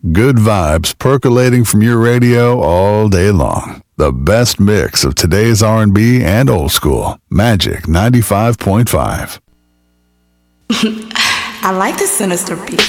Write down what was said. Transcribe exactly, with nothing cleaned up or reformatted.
Good vibes percolating from your radio all day long. The best mix of today's R and B and old school. Magic ninety-five point five. I like the sinister beat.